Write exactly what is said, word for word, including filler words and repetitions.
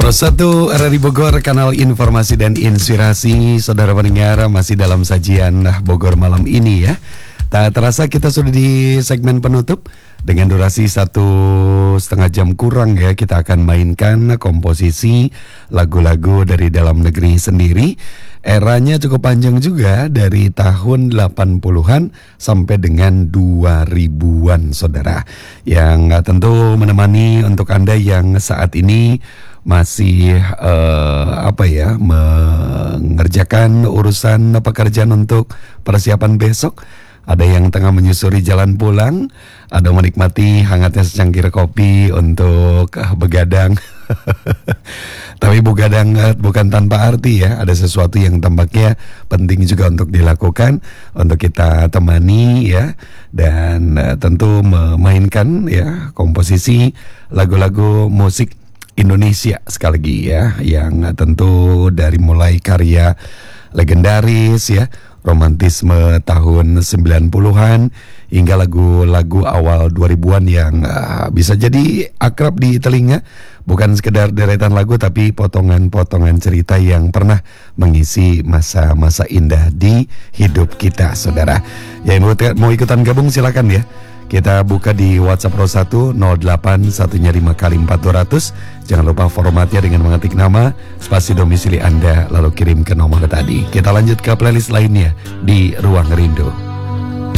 satu R R I Bogor, kanal informasi dan inspirasi. Saudara pendengar, masih dalam sajian Bogor malam ini ya. Tak terasa kita sudah di segmen penutup. Dengan durasi satu setengah jam kurang ya, kita akan mainkan komposisi lagu-lagu dari dalam negeri sendiri. Eranya cukup panjang juga, dari tahun delapan puluhan sampai dengan dua ribuan saudara. Yang tentu menemani untuk Anda yang saat ini masih uh, apa ya mengerjakan urusan pekerjaan untuk persiapan besok. Ada yang tengah menyusuri jalan pulang, ada menikmati hangatnya secangkir kopi untuk uh, begadang. Tapi begadang uh, bukan tanpa arti ya, ada sesuatu yang tampaknya penting juga untuk dilakukan, untuk kita temani ya, dan uh, tentu memainkan ya komposisi lagu-lagu musik Indonesia sekali lagi ya, yang uh, tentu dari mulai karya legendaris ya, romantisme tahun sembilan puluhan hingga lagu-lagu awal dua ribuan yang uh, bisa jadi akrab di telinga. Bukan sekedar deretan lagu, tapi potongan-potongan cerita yang pernah mengisi masa-masa indah di hidup kita, saudara. Yang mau ikutan gabung silakan ya. Kita buka di WhatsApp nol satu nol delapan satunya lima kali empat dua ratus. Jangan lupa formatnya dengan mengetik nama, spasi domisili Anda, lalu kirim ke nomor tadi. Kita lanjut ke playlist lainnya di Ruang Rindu.